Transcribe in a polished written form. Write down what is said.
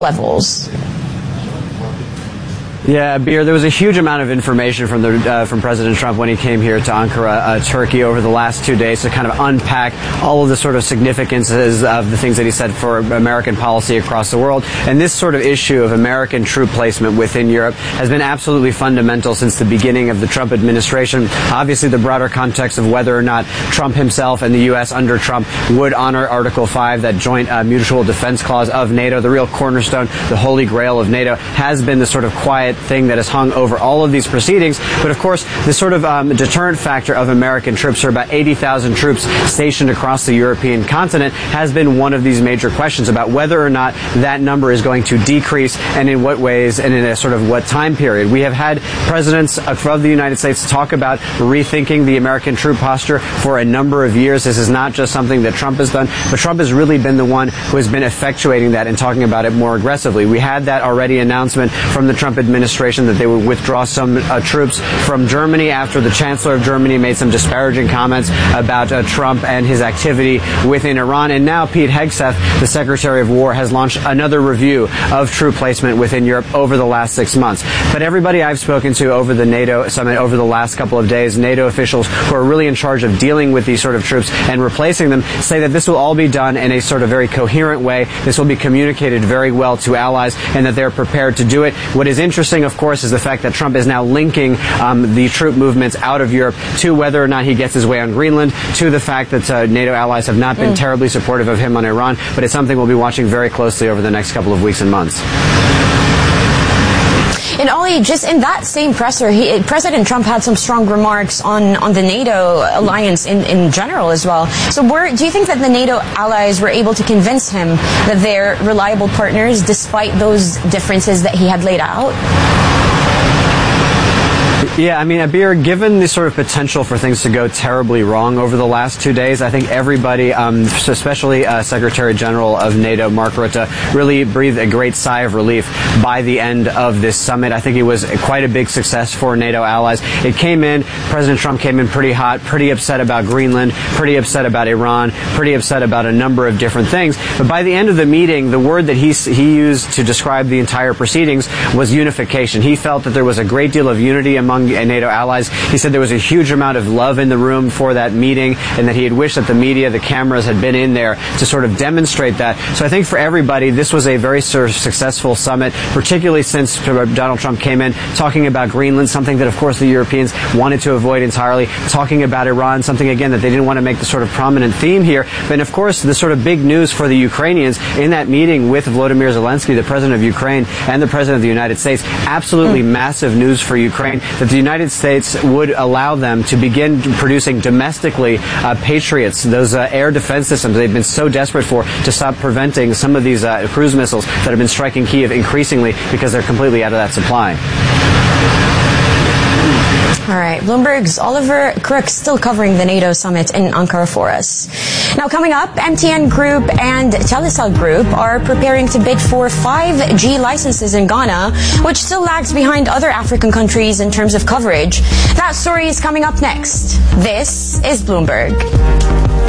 levels. Yeah, Beer, there was a huge amount of information from President Trump when he came here to Ankara, Turkey, over the last 2 days to kind of unpack all of the sort of significances of the things that he said for American policy across the world. And this sort of issue of American troop placement within Europe has been absolutely fundamental since the beginning of the Trump administration. Obviously, the broader context of whether or not Trump himself and the U.S. under Trump would honor Article 5, that joint mutual defense clause of NATO, the real cornerstone, the holy grail of NATO, has been the sort of quiet thing that has hung over all of these proceedings. But of course, the sort of deterrent factor of American troops, or about 80,000 troops stationed across the European continent, has been one of these major questions about whether or not that number is going to decrease, and in what ways, and in a sort of what time period. We have had presidents of the United States talk about rethinking the American troop posture for a number of years. This is not just something that Trump has done, but Trump has really been the one who has been effectuating that and talking about it more aggressively. We had that already announcement from the Trump administration that they would withdraw some troops from Germany after the Chancellor of Germany made some disparaging comments about Trump and his activity within Iran. And now Pete Hegseth, the Secretary of War, has launched another review of troop placement within Europe over the last 6 months. But everybody I've spoken to over the NATO summit over the last couple of days, NATO officials who are really in charge of dealing with these sort of troops and replacing them, say that this will all be done in a sort of very coherent way. This will be communicated very well to allies, and that they're prepared to do it. What is interesting, of course, is the fact that Trump is now linking the troop movements out of Europe to whether or not he gets his way on Greenland, to the fact that NATO allies have not been terribly supportive of him on Iran. But it's something we'll be watching very closely over the next couple of weeks and months. And Ollie, just in that same presser, President Trump had some strong remarks on the NATO alliance in general as well. So do you think that the NATO allies were able to convince him that they're reliable partners despite those differences that he had laid out? Yeah, I mean, Abir, given the sort of potential for things to go terribly wrong over the last 2 days, I think everybody, especially Secretary General of NATO, Mark Rutte, really breathed a great sigh of relief by the end of this summit. I think it was quite a big success for NATO allies. It came in, President Trump came in pretty hot, pretty upset about Greenland, pretty upset about Iran, pretty upset about a number of different things. But by the end of the meeting, the word that he used to describe the entire proceedings was unification. He felt that there was a great deal of unity among NATO allies. He said there was a huge amount of love in the room for that meeting, and that he had wished that the media, the cameras had been in there to sort of demonstrate that. So I think for everybody, this was a very sort of successful summit, particularly since Donald Trump came in talking about Greenland, something that, of course, the Europeans wanted to avoid entirely, talking about Iran, something, again, that they didn't want to make the sort of prominent theme here. But, of course, the sort of big news for the Ukrainians in that meeting with Volodymyr Zelensky, the president of Ukraine, and the president of the United States, absolutely massive news for Ukraine, that the United States would allow them to begin producing domestically Patriots, those air defense systems they've been so desperate for, to stop preventing some of these cruise missiles that have been striking Kyiv increasingly because they're completely out of that supply. All right, Bloomberg's Oliver Crooks still covering the NATO summit in Ankara for us. Now coming up, MTN Group and Telecel Group are preparing to bid for 5G licenses in Ghana, which still lags behind other African countries in terms of coverage. That story is coming up next. This is Bloomberg.